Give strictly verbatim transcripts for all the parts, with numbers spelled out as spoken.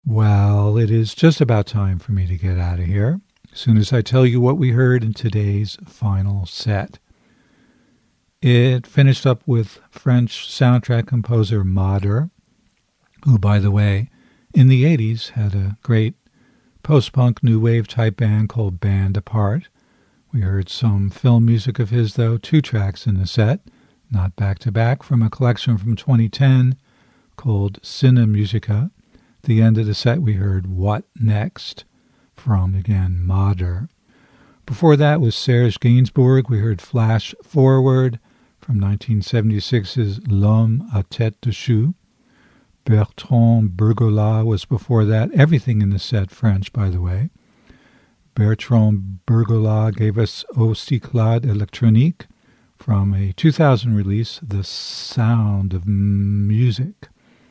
Well, it is just about time for me to get out of here, as soon as I tell you what we heard in today's final set. It finished up with French soundtrack composer Mader, who, by the way, in the eighties had a great post-punk new wave type band called Band Apart. We heard some film music of his, though, two tracks in the set, not back-to-back, from a collection from twenty ten called Cine Musica. At the end of the set, we heard What Next from, again, Mader. Before that was Serge Gainsbourg. We heard Flash Forward from nineteen seventy-six's L'Homme à Tête de Chou. Bertrand Bergola was before that. Everything in the set French, by the way. Bertrand Bergola gave us Au Cyclade Électronique from a two thousand release, The Sound of Music.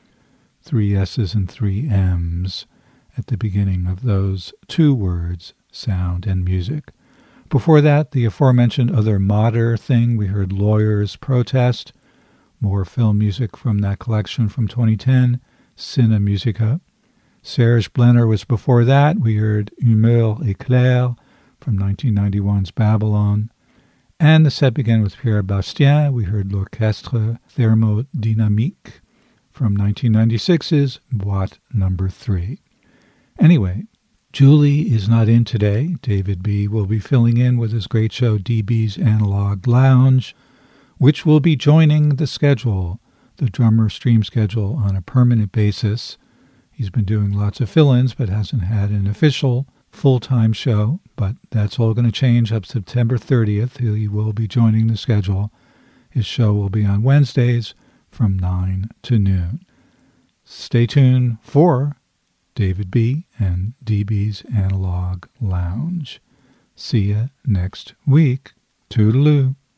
Three S's and three M's at the beginning of those two words, sound and music. Before that, the aforementioned other Mader thing, we heard Lawyers Protest, more film music from that collection from twenty ten, Cine Musica. Serge Blenner was before that. We heard Humeur Éclair from nineteen ninety-one's Babylon. And the set began with Pierre Bastien. We heard L'Orchestre Thermodynamique from nineteen ninety-six's Boîte Number three. Anyway, Julie is not in today. David B. will be filling in with his great show D B's Analog Lounge, which will be joining the schedule, the drummer stream schedule, on a permanent basis. He's been doing lots of fill-ins, but hasn't had an official full-time show. But that's all going to change up September thirtieth. He will be joining the schedule. His show will be on Wednesdays from nine to noon. Stay tuned for David B. and D B's Analog Lounge. See ya next week. Toodaloo.